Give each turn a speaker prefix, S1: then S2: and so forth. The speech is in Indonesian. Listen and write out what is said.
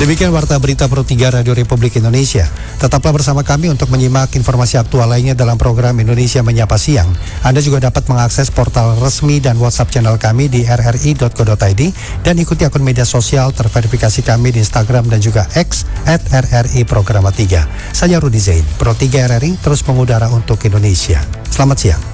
S1: Demikian Warta Berita Pro 3 Radio Republik Indonesia. Tetaplah bersama kami untuk menyimak informasi aktual lainnya dalam program Indonesia Menyapa Siang. Anda juga dapat mengakses portal resmi dan WhatsApp channel kami di rri.co.id dan ikuti akun media sosial terverifikasi kami di Instagram dan juga X @RRI Programa 3. Saya Rudi Zain, Pro 3 RRI terus mengudara untuk Indonesia. Selamat siang.